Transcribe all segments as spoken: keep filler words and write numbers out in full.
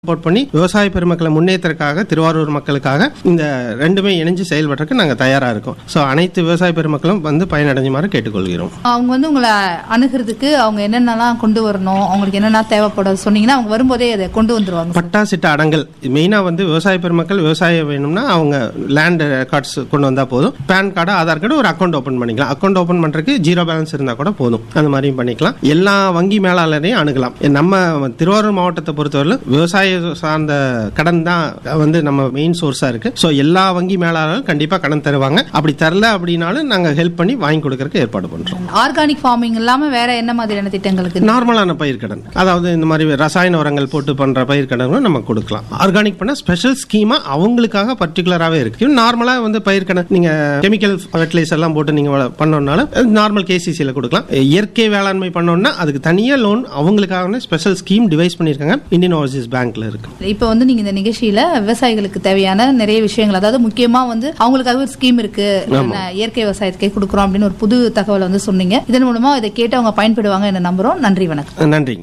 Support பண்ணி விவசாய பெருமக்களை முன்னேற்றத்துக்காக திருவாரூர் மக்களுக்காக இந்த ரெண்டுமே இணைஞ்சு செயல்படுறதுக்கு நாங்கள் தயாராக இருக்கோம். ஸோ அனைத்து விவசாய பெருமக்களும் வந்து பயனடைஞ்சுமாறு கேட்டுக்கொள்கிறோம். அவங்க வந்து உங்களை அணுகிறதுக்கு அவங்க என்னென்னலாம் கொண்டு வரணும், அவங்களுக்கு என்னென்ன தேவைப்படும் சொன்னீங்கன்னா அவங்க வரும்போதே அதை கொண்டு வந்துருவாங்க. பட்டா சிட்ட அடங்கல் மெயினாக வந்து விவசாய பெருமக்கள் விவசாயம் வேணும்னா அவங்க லேண்ட் ரெக்கார்ட்ஸ் கொண்டு வந்தால் போதும். பேன் கார்டு, ஆதார் கார்டு, ஒரு அக்கௌண்ட் ஓப்பன் பண்ணிக்கலாம். அக்கௌண்ட் ஓப்பன் பண்ணுறதுக்கு ஜீரோ பேலன்ஸ் இருந்தால் கூட போதும். அந்த மாதிரியும் பண்ணிக்கலாம். எல்லா வங்கி மேலாளரையும் அணுகலாம். நம்ம திருவாரூர் மாவட்டத்தை பொறுத்தவரை விவசாய சார்ந்த கடன் தான் வந்து நம்ம மெயின் சோர்ஸா இருக்கு. ஸோ எல்லா வங்கி மேலாளர்களும் கண்டிப்பா கடன் தருவாங்க. அப்படி தரல அப்படின்னாலும் நாங்க ஹெல்ப் பண்ணி வாங்கி கொடுக்கறதுக்கு ஏற்பாடு பண்றோம். ஆர்கானிக் ஃபார்மிங் இல்லாம வேற என்ன மாதிரியான திட்டங்களுக்கு? நார்மலான பயிர் கடன், அதாவது இந்த மாதிரி ரசாயன உரங்கள் போட்டு பண்ற பயிர் கடனும் நம்ம கொடுக்கலாம். ஆர்கானிக் பண்ண ஸ்பெஷல் ஸ்கீமா அவங்களுக்காக பர்டிகுலராகவே இருக்கு. நார்மலா வந்து பயிர் கடன் நீங்க கெமிக்கல் ஃபெர்டிலைசர் எல்லாம் போட்டு நீங்க பண்ணோம்னாலும் நார்மல் கேசிசியில கொடுக்கலாம். இயற்கை வேளாண்மை பண்ணோம்னா அதுக்கு தனியா லோன் அவங்களுக்காக ஸ்பெஷல் ஸ்கீம் டிவைஸ் பண்ணிருக்காங்க. இந்தியன் ஓவர்சீஸ் பேங்க்ல இருக்கு. இப்ப வந்து நீங்க இந்த நிகழ்ச்சியில விவசாயிகளுக்கு தேவையான நிறைய விஷயங்கள், அதாவது முக்கியமா வந்து அவங்களுக்காக ஒரு ஸ்கீம் இருக்கு, இயற்கை விவசாயத்துக்கே கொடுக்குறோம் அப்படின்னு ஒரு புது தகவல் வந்து சொன்னீங்க. இதன் மூலமா இதை கேட்டு அவங்க பயன்படுவாங்க என்று நம்புறோம். நன்றி, வணக்கம். நன்றி.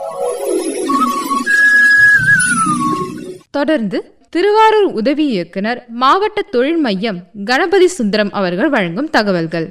தொடர்ந்து திருவாரூர் உதவி இயக்குனர் மாவட்ட தொழில் மையம் கணபதி சுந்தரம் அவர்கள் வழங்கும் தகவல்கள்.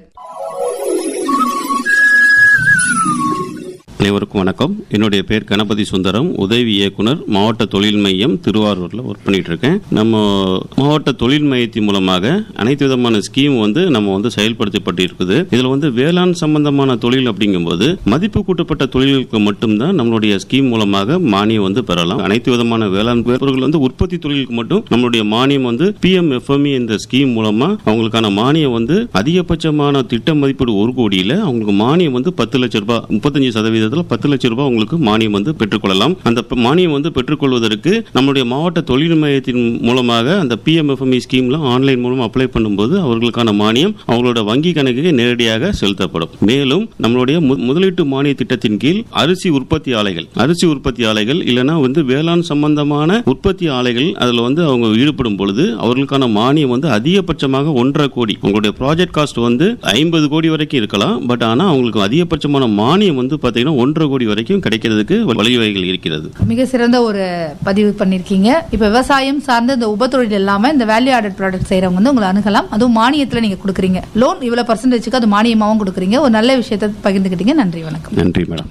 அனைவருக்கும் வணக்கம். என்னுடைய பேர் கணபதி சுந்தரம், உதவி இயக்குனர், மாவட்ட தொழில் மையம் திருவாரூரில் ஒர்க் பண்ணிட்டு இருக்கேன். நம்ம மாவட்ட தொழில் மையத்தின் மூலமாக அனைத்து விதமான ஸ்கீம் வந்து நம்ம வந்து செயல்படுத்தப்பட்டு இருக்குது. இதில் வந்து வேளாண் சம்பந்தமான தொழில் அப்படிங்கும்போது மதிப்பு கூட்டப்பட்ட தொழில்களுக்கு மட்டும்தான் நம்மளுடைய ஸ்கீம் மூலமாக மானியம் வந்து பெறலாம். அனைத்து விதமான வேளாண் பொருட்கள் வந்து உற்பத்தி தொழிலுக்கு மட்டும் நம்மளுடைய மானியம் வந்து B M F M E இந்த ஸ்கீம் மூலமா அவங்களுக்கான மானியம் வந்து அதிகபட்சமான திட்ட மதிப்பீடு ஒரு கோடியில அவங்களுக்கு மானியம் வந்து பத்து லட்சம் ரூபாய், முப்பத்தஞ்சு சதவீதம் பத்து லட்சம் ரூபாய் உங்களுக்கு மானியம் வந்து பெற்றுக்கொள்ளலாம். அந்த மானியம் வந்து பெற்றுக்கொள்வதற்கு நம்முடைய மாவட்ட தொழில் மையத்தின் மூலமாக அந்த B M F M E ஸ்கீம்ல online மூலம் அப்ளை பண்ணும்போது அவர்களுக்கான மானியம் அவங்களோட வங்கி கணக்குக்கு நேரடியாக செலுத்தப்படும். மேலும் நம்மளுடைய முதலீட்டு மானிய திட்டத்தின் கீழ் அரிசி உற்பத்தி ஆலைகள் அரிசி உற்பத்தி ஆலைகள் இல்லைன்னா வந்து வேளாண் சம்பந்தமான உற்பத்தி ஆலைகள் அதுல வந்து அவங்க ஈடுபடும் பொழுது அவர்களுக்கான மானியம் வந்து அதிகபட்சமாக ஒன்றரை கோடி. உங்களுடைய ப்ராஜெக்ட் காஸ்ட் வந்து ஐம்பது கோடி வரைக்கும் இருக்கலாம். பட் ஆனா அவங்களுக்கு அதிகபட்சமான மானியம் வந்து பாத்தீங்கன்னா ஒன்றரை கோடி வரைக்கும் கிடைக்கிறதுக்கு வழிவகைகள் இருக்கிறது. மிக சிறந்த ஒரு பதிவு பண்ணிருக்கீங்க. இப்ப விவசாயம் சார்ந்த இந்த உபத்தொழில் இல்லாம இந்த வேல்யூ ஆடட் ப்ராடக்ட் செய்யறவங்க வந்து உங்களை அணுகலாம். அதுவும் மானியத்துல நீங்க கொடுக்குறீங்க. லோன் இவ்வளவு பர்சன்டேஜ்க்கு அது மானியமாவும் கொடுக்குறீங்க. ஒரு நல்ல விஷயத்தை பகிர்ந்துக்கிட்டீங்க. நன்றி, வணக்கம். நன்றி மேடம்.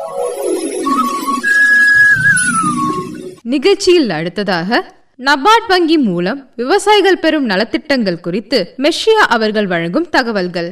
நிகழ்ச்சியில் அடுத்ததாக நபார்ட் வங்கி மூலம் விவசாயிகள் பெறும் நலத்திட்டங்கள் குறித்து மெஷியா அவர்கள் வழங்கும் தகவல்கள்.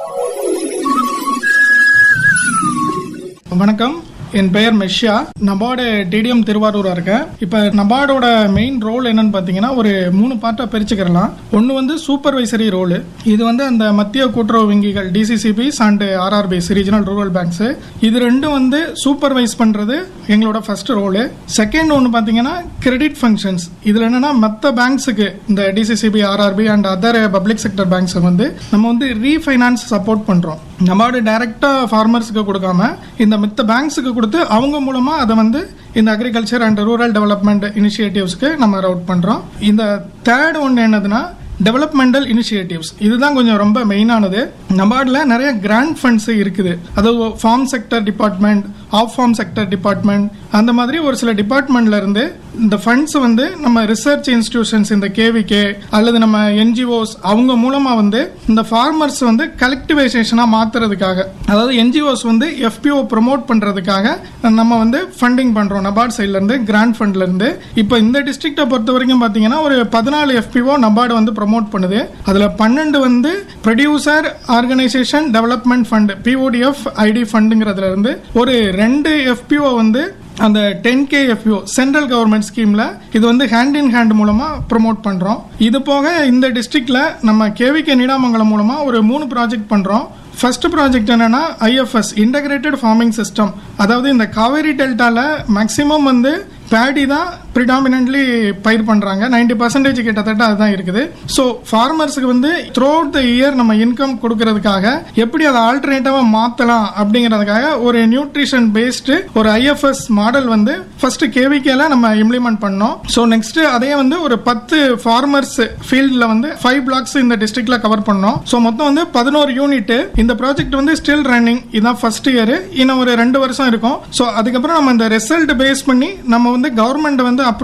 வணக்கம், என் பெயர் மெஷியா. நபார்டு டிடிஎம் திருவாரூரா இருக்கேன். இப்ப நபார்டோட மெயின் ரோல் என்னன்னு பாத்தீங்கன்னா ஒரு மூணு பார்ட்டா பிரிச்சுக்கலாம். ஒன்னு வந்து சூப்பர்வைசரி ரோல். இது வந்து அந்த மத்திய கூட்டுறவு வங்கிகள் டிசிசிபிஸ் and RRBs regional rural banks இது ரெண்டும் வந்து சூப்பர்வைஸ் பண்றது எங்களோட ஃபர்ஸ்ட் ரோல். செகண்ட் ஒன்னு பாத்தீங்கன்னா கிரெடிட் ஃபங்க்ஷன்ஸ். இதுல என்னன்னா மற்ற பேங்க்ஸுக்கு இந்த DCCB, RRB and other public sector banks வந்து நம்ம வந்து ரீஃபைனான்ஸ் சப்போர்ட் பண்றோம். நபார்டு டைரக்டா ஃபார்மர்ஸ்க்கு கொடுக்காம இந்த மித்த பேங்க்ஸுக்கு கொடுத்து அவங்க மூலமா அதை வந்து இந்த அக்ரிகல்ச்சர் அண்ட் ரூரல் டெவலப்மெண்ட் இனிஷியேட்டிவ்ஸ்க்கு நம்ம ரவுட் பண்றோம். இந்த தேர்ட் ஒன்று என்னதுன்னா டெவலப்மெண்டல் இனிஷியேட்டிவ்ஸ். இதுதான் கொஞ்சம் ரொம்ப மெயினானது. நபார்ட்ல நிறைய கிராண்ட் ஃபண்ட்ஸ் இருக்குது. அதாவது form sector department, of form sector department, அந்த மாதிரி ஒரு சில டிபார்ட்மெண்ட்ல இருந்து இந்த ஃபண்ட்ஸ் வந்து நம்ம ரிசர்ச் இன்ஸ்டிடியூஷன்ஸ், இந்த கேவிகே அல்லது நம்ம என்ஜிஓஸ் அவங்க மூலமா வந்து இந்த ஃபார்மர்ஸ் வந்து கலெக்டிவைசேஷனா மாத்துறதுக்காக, அதாவது என்ஜிஓஸ் வந்து எஃபிஓ ப்ரமோட் பண்றதுக்காக நம்ம வந்து ஃபண்டிங் பண்றோம் நபார்ட் சைட்ல இருந்து, கிராண்ட் ஃபண்ட்ல இருந்து. இப்போ இந்த டிஸ்ட்ரிக்டை பொறுத்த வரைக்கும் பாத்தீங்கன்னா ஒரு பதினாலு எஃபிஓ நபார்டு வந்து ப்ரமோட் பண்ணுது. அதுல பன்னெண்டு வந்து producer organisation development fund பிஓடிஎஃப் ID ஃபண்டுங்கிறதுல இருந்து, ஒரு ரெண்டு எஃபிஓ வந்து அந்த ten K FU central government ஸ்கீம்ல இது வந்து ஹேண்ட் இன் ஹேண்ட் மூலமா ப்ரமோட் பண்றோம். இது போக இந்த டிஸ்ட்ரிக்ட்ல நம்ம கேவிகே நீடாமங்கலம் மூலமா ஒரு மூணு ப்ராஜெக்ட் பண்றோம். ஃபர்ஸ்ட் ப்ராஜெக்ட் என்னன்னா ஐஎஃப்எஸ் இன்டகிரேட்டட் ஃபார்மிங் சிஸ்டம். அதாவது இந்த காவேரி டெல்டால மேக்சிமம் வந்து பேடி தான் ப்ரிடாமினன்ட்லி பயிர் பண்றாங்க. நைன்டி பர்சன்டேஜ் கிட்டத்தட்ட அதுதான் இருக்குது. ஸோ ஃபார்மர்ஸுக்கு வந்து த்ரூ அவுட் த இயர் நம்ம இன்கம் கொடுக்கறதுக்காக எப்படி அதை ஆல்டர்னேட்டிவா மாத்தலாம் அப்படிங்கறதுக்காக ஒரு நியூட்ரிஷன் பேஸ்டு ஒரு ஐஎஃப்எஸ் மாடல் வந்து ஃபர்ஸ்ட் கேவிகேல நம்ம இம்ப்ளிமெண்ட் பண்ணோம். ஸோ நெக்ஸ்ட் அதே வந்து ஒரு பத்து ஃபார்மர்ஸ் ஃபீல்ட்ல வந்து ஃபைவ் பிளாக்ஸ் இந்த டிஸ்ட்ரிக்ட்ல கவர் பண்ணோம். ஸோ மொத்தம் வந்து பதினோரு யூனிட். இந்த ப்ராஜெக்ட் வந்து ஸ்டில் ரன்னிங். இதான் ஃபர்ஸ்ட் இயர். இன்னும் ஒரு ரெண்டு வருஷம் இருக்கும். ஸோ அதுக்கப்புறம் நம்ம இந்த ரிசல்ட் பேஸ் பண்ணி நம்ம வந்து கவர்மெண்ட் வந்து